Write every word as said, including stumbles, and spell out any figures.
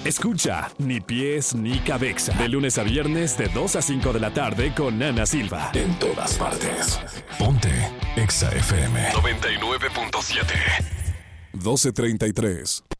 Escucha Ni Pies Ni Cabeza. De lunes a viernes de dos a cinco de la tarde con Ana Silva. En todas partes. Ponte Exa F M. noventa y nueve punto siete. doce treinta y tres.